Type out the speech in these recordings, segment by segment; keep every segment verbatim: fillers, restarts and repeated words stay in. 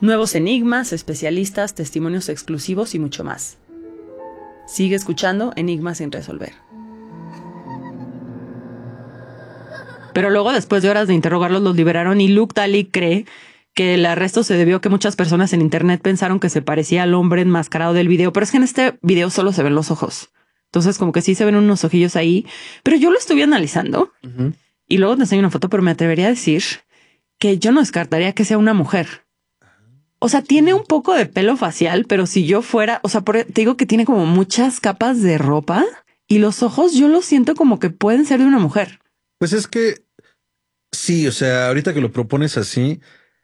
Nuevos enigmas, especialistas, testimonios exclusivos y mucho más. Sigue escuchando Enigmas sin resolver. Pero luego, después de horas de interrogarlos, los liberaron y Luke Daly cree que el arresto se debió a que muchas personas en internet pensaron que se parecía al hombre enmascarado del video, pero es que en este video solo se ven los ojos. Entonces como que sí se ven unos ojillos ahí, pero yo lo estuve analizando uh-huh. y luego te enseño una foto, pero me atrevería a decir que yo no descartaría que sea una mujer. O sea, tiene un poco de pelo facial, pero si yo fuera, o sea, por, te digo que tiene como muchas capas de ropa y los ojos yo los siento como que pueden ser de una mujer. Pues es que sí, o sea, ahorita que lo propones así,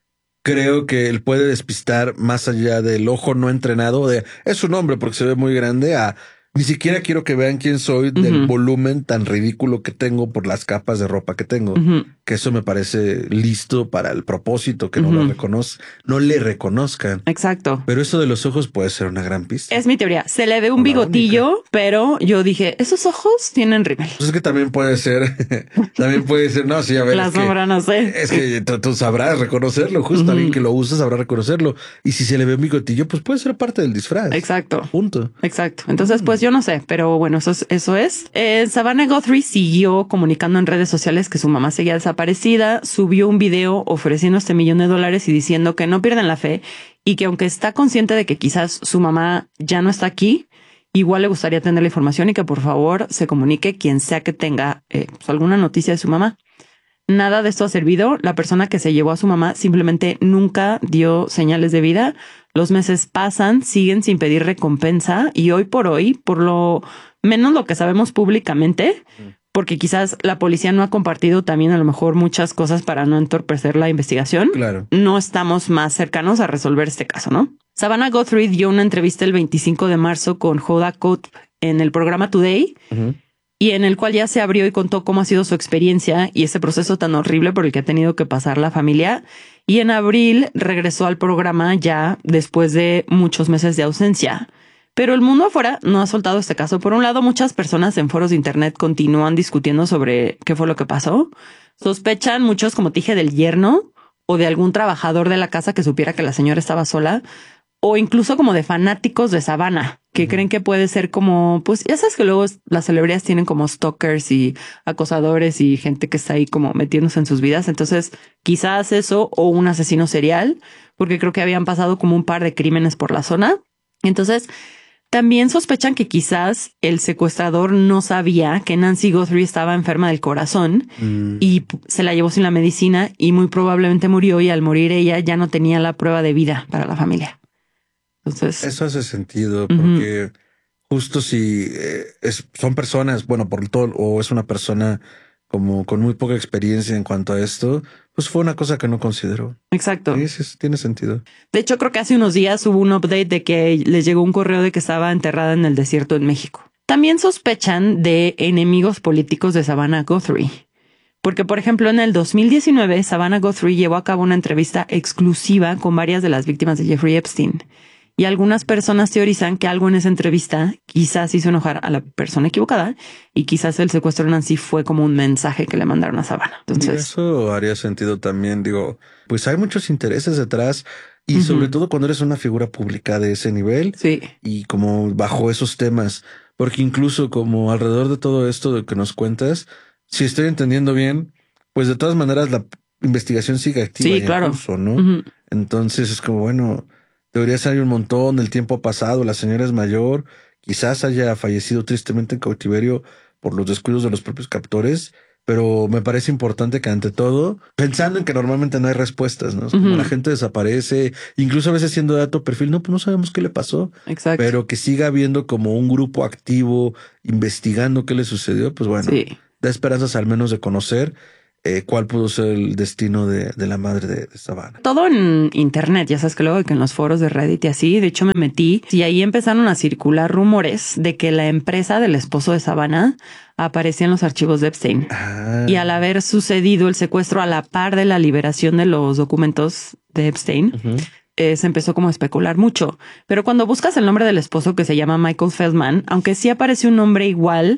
creo que él puede despistar más allá del ojo no entrenado de es un hombre porque se ve muy grande a ni siquiera quiero que vean quién soy del uh-huh. volumen tan ridículo que tengo por las capas de ropa que tengo, uh-huh. que eso me parece listo para el propósito que uh-huh. no lo reconoce, no le reconozcan. Exacto. Pero eso de los ojos puede ser una gran pista. Es mi teoría. Se le ve un bigotillo, única. Pero yo dije, esos ojos tienen rímel. Pues es que también puede ser, también puede ser, no, sí, a ver. La sombra, que, no sé. Es que tú, tú sabrás reconocerlo, justo uh-huh. alguien que lo usa sabrá reconocerlo. Y si se le ve un bigotillo, pues puede ser parte del disfraz. Exacto. Punto. Exacto. Entonces, pues yo no sé, pero bueno, eso es. Eso es. Eh, Savannah Guthrie siguió comunicando en redes sociales que su mamá seguía desaparecida, subió un video ofreciendo este millón de dólares y diciendo que no pierden la fe y que aunque está consciente de que quizás su mamá ya no está aquí, igual le gustaría tener la información y que por favor se comunique quien sea que tenga eh, pues, alguna noticia de su mamá. Nada de esto ha servido. La persona que se llevó a su mamá simplemente nunca dio señales de vida. Los meses pasan, siguen sin pedir recompensa y hoy por hoy, por lo menos lo que sabemos públicamente, porque quizás la policía no ha compartido también a lo mejor muchas cosas para no entorpecer la investigación. Claro. No estamos más cercanos a resolver este caso, ¿no? Savannah Guthrie dio una entrevista el veinticinco de marzo con Hoda Kotb en el programa Today. Uh-huh. Y en el cual ya se abrió y contó cómo ha sido su experiencia y ese proceso tan horrible por el que ha tenido que pasar la familia. Y en abril regresó al programa ya después de muchos meses de ausencia. Pero el mundo afuera no ha soltado este caso. Por un lado, muchas personas en foros de internet continúan discutiendo sobre qué fue lo que pasó. Sospechan muchos, como te dije, del yerno o de algún trabajador de la casa que supiera que la señora estaba sola. O incluso como de fanáticos de Savannah, que uh-huh. creen que puede ser como, pues ya sabes que luego las celebridades tienen como stalkers y acosadores y gente que está ahí como metiéndose en sus vidas. Entonces quizás eso o un asesino serial, porque creo que habían pasado como un par de crímenes por la zona. Entonces también sospechan que quizás el secuestrador no sabía que Nancy Guthrie estaba enferma del corazón mm. y se la llevó sin la medicina y muy probablemente murió y al morir ella ya no tenía la prueba de vida para la familia. Entonces, eso hace sentido porque uh-huh. justo si eh, es, son personas, bueno, por todo, o es una persona como con muy poca experiencia en cuanto a esto, pues fue una cosa que no consideró. Exacto. Sí, sí, tiene sentido. De hecho, creo que hace unos días hubo un update de que les llegó un correo de que estaba enterrada en el desierto en México. También sospechan de enemigos políticos de Savannah Guthrie. Porque, por ejemplo, en el dos mil diecinueve, Savannah Guthrie llevó a cabo una entrevista exclusiva con varias de las víctimas de Jeffrey Epstein. Y algunas personas teorizan que algo en esa entrevista quizás hizo enojar a la persona equivocada y quizás el secuestro de Nancy fue como un mensaje que le mandaron a Savannah. Entonces, y eso haría sentido también. Digo, pues hay muchos intereses detrás y uh-huh. sobre todo cuando eres una figura pública de ese nivel sí. y como bajo esos temas, porque incluso como alrededor de todo esto de que nos cuentas, si estoy entendiendo bien, pues de todas maneras la investigación sigue activa. Sí, claro. Curso, ¿no? Uh-huh. Entonces es como, bueno, debería ser un montón, el tiempo ha pasado, la señora es mayor, quizás haya fallecido tristemente en cautiverio por los descuidos de los propios captores, pero me parece importante que ante todo, pensando en que normalmente no hay respuestas, ¿no? Como uh-huh. la gente desaparece, incluso a veces siendo de alto perfil, no, pues no sabemos qué le pasó. Exacto. Pero que siga habiendo como un grupo activo investigando qué le sucedió, pues bueno, sí. da esperanzas al menos de conocer Eh, cuál pudo ser el destino de, de la madre de, de Savannah. Todo en internet, ya sabes que luego que en los foros de Reddit y así, de hecho me metí y ahí empezaron a circular rumores de que la empresa del esposo de Savannah aparecía en los archivos de Epstein. Ah. Y al haber sucedido el secuestro a la par de la liberación de los documentos de Epstein, uh-huh. eh, se empezó como a especular mucho. Pero cuando buscas el nombre del esposo, que se llama Michael Feldman, aunque sí aparece un nombre igual,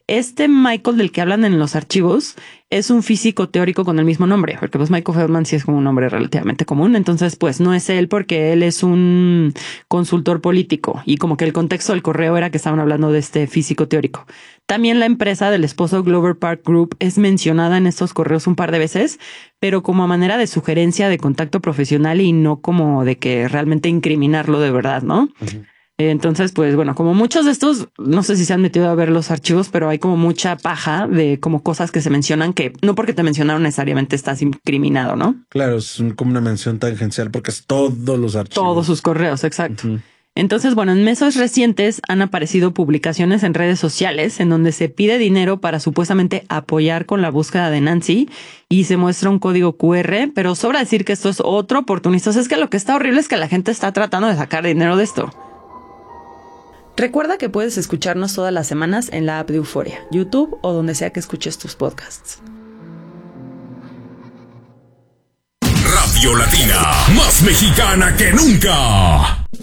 este Michael del que hablan en los archivos es un físico teórico con el mismo nombre, porque pues Michael Feldman sí es como un nombre relativamente común. Entonces, pues no es él porque él es un consultor político y como que el contexto del correo era que estaban hablando de este físico teórico. También la empresa del esposo Glover Park Group es mencionada en estos correos un par de veces, pero como a manera de sugerencia de contacto profesional y no como de que realmente incriminarlo de verdad, ¿no? Uh-huh. Entonces, pues bueno, como muchos de estos, no sé si se han metido a ver los archivos, pero hay como mucha paja de como cosas que se mencionan que no porque te mencionaron necesariamente estás incriminado, ¿no? Claro, es como una mención tangencial porque es todos los archivos. Todos sus correos, exacto. Uh-huh. Entonces, bueno, en meses recientes han aparecido publicaciones en redes sociales en donde se pide dinero para supuestamente apoyar con la búsqueda de Nancy y se muestra un código cu erre, pero sobra decir que esto es otro oportunista. O sea, es que lo que está horrible es que la gente está tratando de sacar dinero de esto. Recuerda que puedes escucharnos todas las semanas en la app de Euforia, YouTube o donde sea que escuches tus podcasts. Radio Latina, más mexicana que nunca.